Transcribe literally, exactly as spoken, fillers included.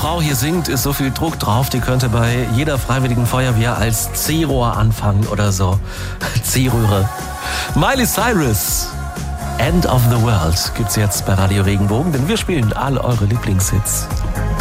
Frau hier singt, ist so viel Druck drauf, die könnte bei jeder Freiwilligen Feuerwehr als C-Rohr anfangen oder so. C-Röhre. Miley Cyrus, End of the World, gibt's jetzt bei Radio Regenbogen, denn wir spielen alle eure Lieblingshits.